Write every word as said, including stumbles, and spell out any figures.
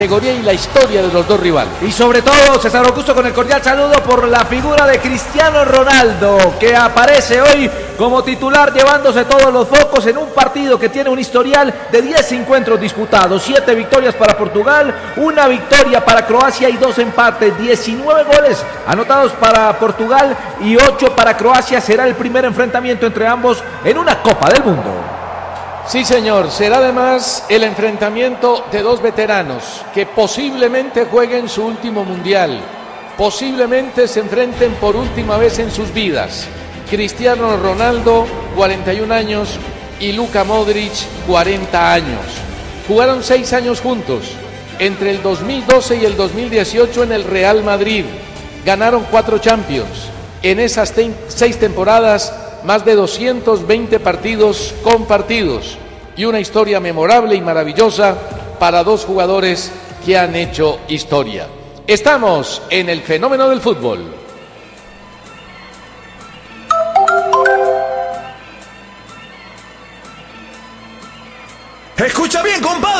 categoría y la historia de los dos rivales. Y sobre todo, César Augusto, con el cordial saludo por la figura de Cristiano Ronaldo, que aparece hoy como titular llevándose todos los focos en un partido que tiene un historial de diez encuentros disputados, siete victorias para Portugal, una victoria para Croacia y dos empates, diecinueve goles anotados para Portugal y ocho para Croacia. Será el primer enfrentamiento entre ambos en una Copa del Mundo. Sí, señor, será además el enfrentamiento de dos veteranos que posiblemente jueguen su último mundial, posiblemente se enfrenten por última vez en sus vidas. Cristiano Ronaldo, cuarenta y un años, y Luka Modric, cuarenta años. Jugaron seis años juntos, entre el dos mil doce y el dos mil dieciocho en el Real Madrid. Ganaron cuatro Champions. En esas te- seis temporadas, más de doscientos veinte partidos compartidos y una historia memorable y maravillosa para dos jugadores que han hecho historia. Estamos en el fenómeno del fútbol. Escucha bien, compadre.